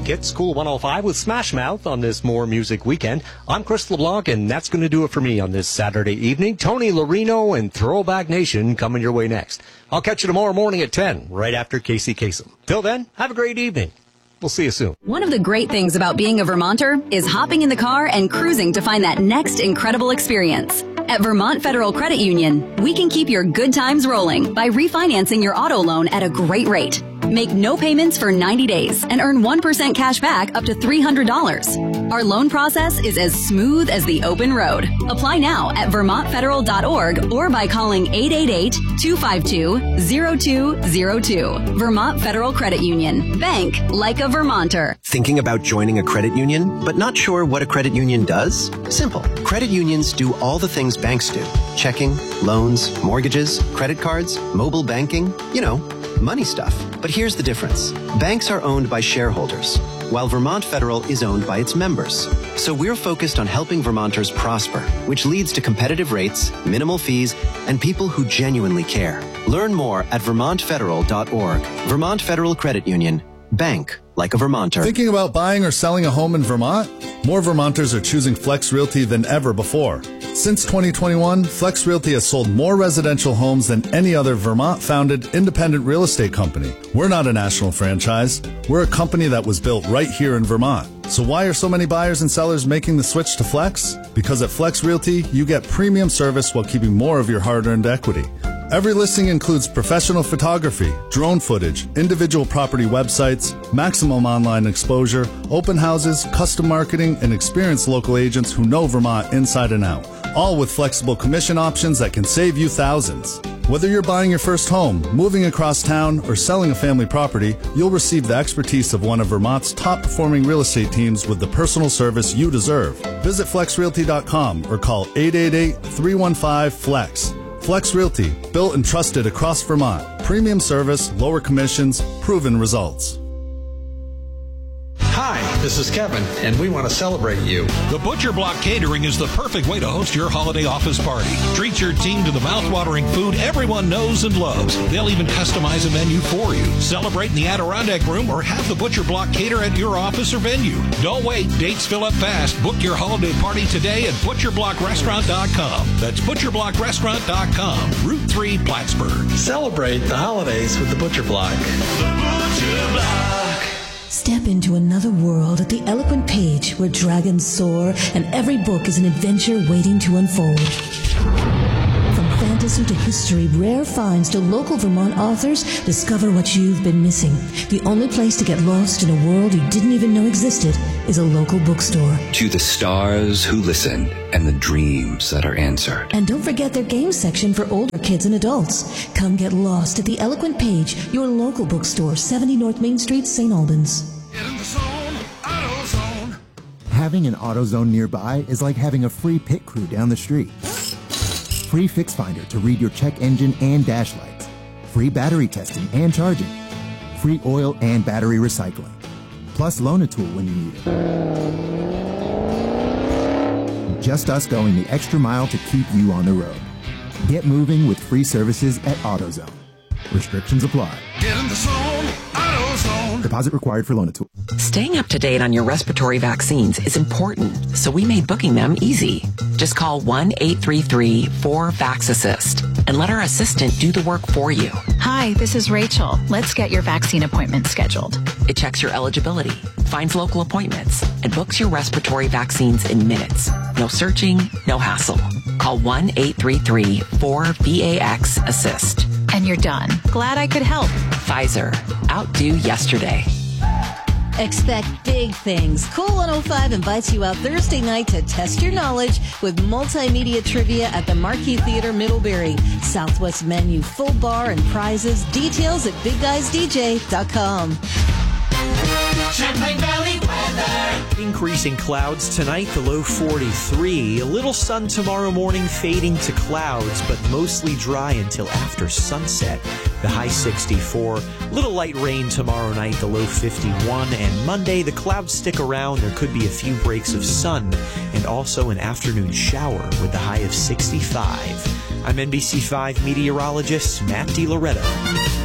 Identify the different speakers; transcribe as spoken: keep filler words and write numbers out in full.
Speaker 1: week. It's Cool one oh five with Smash Mouth on this More Music weekend. I'm Chris LeBlanc, and that's going to do it for me on this Saturday evening. Tony Lorino and Throwback Nation coming your way next. I'll catch you tomorrow morning at ten, right after Casey Kasem. Till then, have a great evening. We'll see you soon.
Speaker 2: One of the great things about being a Vermonter is hopping in the car and cruising to find that next incredible experience. At Vermont Federal Credit Union, we can keep your good times rolling by refinancing your auto loan at a great rate. Make no payments for ninety days and earn one percent cash back up to three hundred dollars. Our loan process is as smooth as the open road. Apply now at vermont federal dot org or by calling eight eight eight, two five two, zero two zero two. Vermont Federal Credit Union. Bank like a Vermonter.
Speaker 3: Thinking about joining a credit union, but not sure what a credit union does? Simple. Credit unions do all the things banks do. Checking, loans, mortgages, credit cards, mobile banking, you know, money stuff. But here's the difference. Banks are owned by shareholders, while Vermont Federal is owned by its members. So we're focused on helping Vermonters prosper, which leads to competitive rates, minimal fees, and people who genuinely care. Learn more at vermont federal dot org. Vermont Federal Credit Union. Bank like a Vermonter.
Speaker 4: Thinking about buying or selling a home in Vermont? More Vermonters are choosing Flex Realty than ever before. Since twenty twenty-one, Flex Realty has sold more residential homes than any other Vermont-founded independent real estate company. We're not a national franchise. We're a company that was built right here in Vermont. So why are so many buyers and sellers making the switch to Flex? Because at Flex Realty, you get premium service while keeping more of your hard-earned equity. Every listing includes professional photography, drone footage, individual property websites, maximum online exposure, open houses, custom marketing, and experienced local agents who know Vermont inside and out, all with flexible commission options that can save you thousands. Whether you're buying your first home, moving across town, or selling a family property, you'll receive the expertise of one of Vermont's top-performing real estate teams with the personal service you deserve. Visit flex realty dot com or call eight eight eight, three one five, FLEX. Flex Realty, built and trusted across Vermont. Premium service, lower commissions, proven results.
Speaker 5: Hi, this is Kevin, and we want to celebrate you.
Speaker 6: The Butcher Block Catering is the perfect way to host your holiday office party. Treat your team to the mouth-watering food everyone knows and loves. They'll even customize a menu for you. Celebrate in the Adirondack Room or have the Butcher Block cater at your office or venue. Don't wait. Dates fill up fast. Book your holiday party today at butcher block restaurant dot com. That's butcher block restaurant dot com. Route three, Plattsburgh.
Speaker 5: Celebrate the holidays with the Butcher Block.
Speaker 7: The Butcher Block.
Speaker 8: Step into another world at the Eloquent Page, where dragons soar and every book is an adventure waiting to unfold. From fantasy to history, rare finds to local Vermont authors, discover what you've been missing. The only place to get lost in a world you didn't even know existed is a local bookstore.
Speaker 9: To the stars who listen and the dreams that are answered.
Speaker 8: And don't forget their games section for older kids and adults. Come get lost at the Eloquent Page, your local bookstore, seventy North Main Street, Saint Albans.
Speaker 10: Having an AutoZone nearby is like having a free pit crew down the street. Free Fix Finder to read your check engine and dash lights. Free battery testing and charging. Free oil and battery recycling. Plus Loan-A-Tool when you need it. Just us going the extra mile to keep you on the road. Get moving with free services at AutoZone. Restrictions apply.
Speaker 7: Get in the zone, AutoZone.
Speaker 10: Deposit required for Loan-A-Tool.
Speaker 11: Staying up to date on your respiratory vaccines is important, so we made booking them easy. Just call one eight three three, four, VAX assist and let our assistant do the work for you.
Speaker 12: Hi, this is Rachel. Let's get your vaccine appointment scheduled.
Speaker 11: It checks your eligibility, finds local appointments, and books your respiratory vaccines in minutes. No searching, no hassle. Call one eight three three, four, VAX assist.
Speaker 12: And you're done. Glad I could help.
Speaker 11: Pfizer. Outdo yesterday.
Speaker 13: Expect big things. Cool one oh five invites you out Thursday night to test your knowledge with multimedia trivia at the Marquee Theater Middlebury. Southwest menu, full bar, and prizes. Details at big guys d j dot com.
Speaker 7: Champlain Valley weather.
Speaker 14: Increasing clouds tonight, the low forty-three. A little sun tomorrow morning, fading to clouds, but mostly dry until after sunset. The high sixty-four. Little light rain tomorrow night, the low fifty-one. And Monday, the clouds stick around. There could be a few breaks of sun and also an afternoon shower with the high of sixty-five. I'm N B C five meteorologist Matt DiLoretto.